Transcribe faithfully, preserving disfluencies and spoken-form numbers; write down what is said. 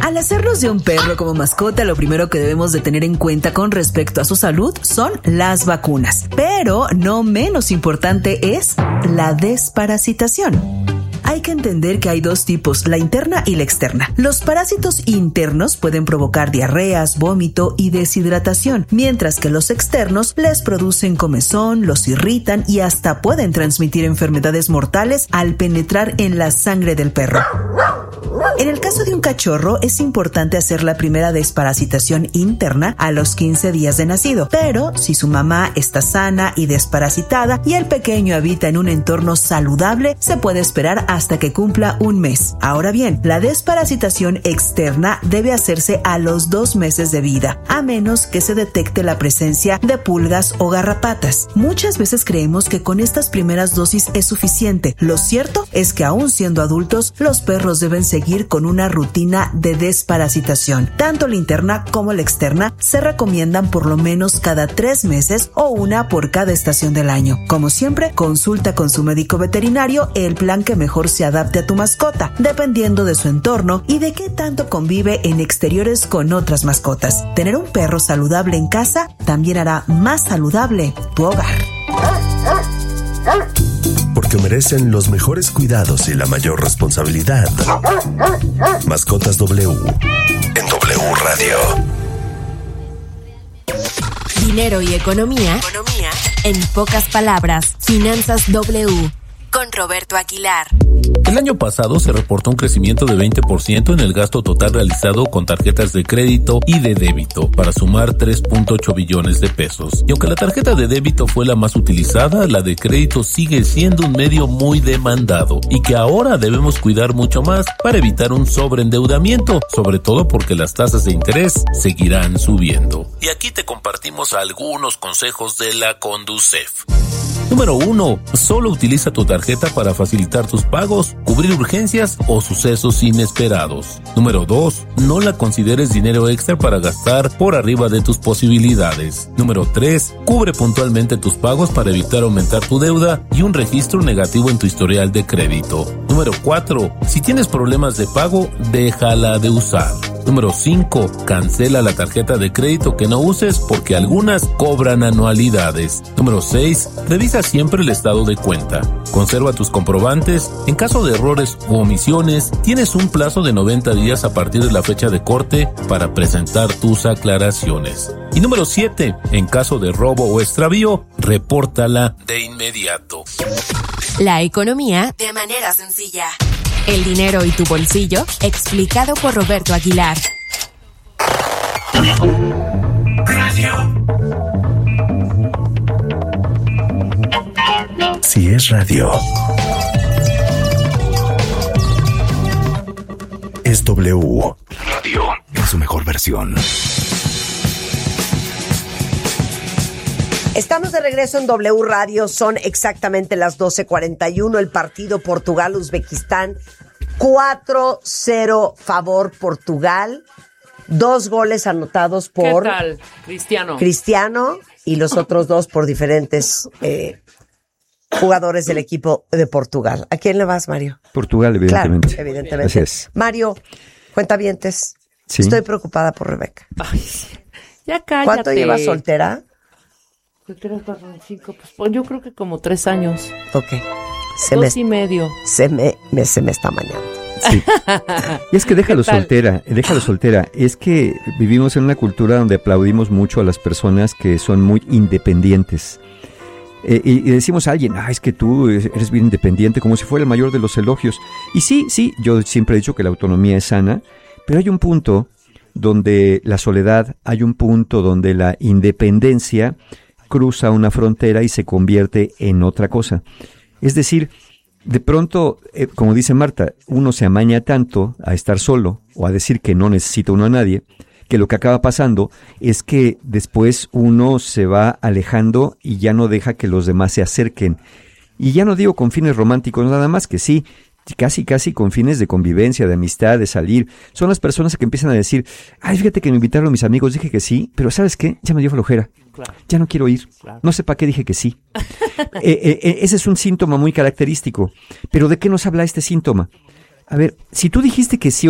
Al hacernos de un perro como mascota, lo primero que debemos de tener en cuenta con respecto a su salud son las vacunas. Pero no menos importante es la desparasitación. Hay que entender que hay dos tipos, la interna y la externa. Los parásitos internos pueden provocar diarreas, vómito y deshidratación, mientras que los externos les producen comezón, los irritan y hasta pueden transmitir enfermedades mortales al penetrar en la sangre del perro. En el caso de un cachorro, es importante hacer la primera desparasitación interna a los quince días de nacido, pero si su mamá está sana y desparasitada y el pequeño habita en un entorno saludable, se puede esperar hasta que cumpla un mes. Ahora bien, la desparasitación externa debe hacerse a los dos meses de vida, a menos que se detecte la presencia de pulgas o garrapatas. Muchas veces creemos que con estas primeras dosis es suficiente. Lo cierto es que aún siendo adultos, los perros deben seguir con una rutina de desparasitación. Tanto la interna como la externa se recomiendan por lo menos cada tres meses o una por cada estación del año. Como siempre, consulta con su médico veterinario el plan que mejor se adapte a tu mascota, dependiendo de su entorno y de qué tanto convive en exteriores con otras mascotas. Tener un perro saludable en casa también hará más saludable tu hogar. Porque merecen los mejores cuidados y la mayor responsabilidad. Mascotas W en W Radio. Dinero y economía, economía en pocas palabras. Finanzas W con Roberto Aguilar. El año pasado se reportó un crecimiento de veinte por ciento en el gasto total realizado con tarjetas de crédito y de débito, para sumar tres punto ocho billones de pesos. Y aunque la tarjeta de débito fue la más utilizada, la de crédito sigue siendo un medio muy demandado y que ahora debemos cuidar mucho más para evitar un sobreendeudamiento, sobre todo porque las tasas de interés seguirán subiendo. Y aquí te compartimos algunos consejos de la Conducef. Número uno. Solo utiliza tu tarjeta para facilitar tus pagos, cubrir urgencias o sucesos inesperados. Número dos. No la consideres dinero extra para gastar por arriba de tus posibilidades. Número tres. Cubre puntualmente tus pagos para evitar aumentar tu deuda y un registro negativo en tu historial de crédito. Número cuatro. Si tienes problemas de pago, déjala de usar. Número cinco. Cancela la tarjeta de crédito que no uses porque algunas cobran anualidades. Número seis. Revisa siempre el estado de cuenta. Conserva tus comprobantes. En caso de errores u omisiones, tienes un plazo de noventa días a partir de la fecha de corte para presentar tus aclaraciones. Y número siete. En caso de robo o extravío, repórtala de inmediato. La economía de manera sencilla. El dinero y tu bolsillo, explicado por Roberto Aguilar. Radio. Si es radio, es W. Radio en su mejor versión. Estamos de regreso en W Radio, son exactamente las doce cuarenta y uno, el partido Portugal-Uzbekistán, cuatro cero favor Portugal, dos goles anotados por... ¿Qué tal? Cristiano. Cristiano y los otros dos por diferentes eh, jugadores del equipo de Portugal. ¿A quién le vas, Mario? Portugal, evidentemente. Claro, evidentemente. Así es. Mario, cuentavientes, sí. Estoy preocupada por Rebeca. Ay, ya cállate. ¿Cuánto llevas soltera? Tres, cuatro, cinco, pues yo creo que como tres años. Ok. Se Dos me, y medio. Se me, me, se me está mañando. Sí. Y es que déjalo soltera, déjalo soltera. Es que vivimos en una cultura donde aplaudimos mucho a las personas que son muy independientes. Eh, y, y decimos a alguien, ah, es que tú eres bien independiente, como si fuera el mayor de los elogios. Y sí, sí, yo siempre he dicho que la autonomía es sana, pero hay un punto donde la soledad, hay un punto donde la independencia cruza una frontera y se convierte en otra cosa. Es decir, de pronto, eh, como dice Marta, uno se amaña tanto a estar solo o a decir que no necesita uno a nadie, que lo que acaba pasando es que después uno se va alejando y ya no deja que los demás se acerquen. Y ya no digo con fines románticos nada más, que sí, casi casi con fines de convivencia, de amistad, de salir. Son las personas que empiezan a decir, ay, fíjate que me invitaron mis amigos, dije que sí, pero ¿sabes qué? Ya me dio flojera. Claro. Ya no quiero ir. Claro. No sé para qué dije que sí. eh, eh, ese es un síntoma muy característico. Pero ¿de qué nos habla este síntoma? A ver, si tú dijiste que sí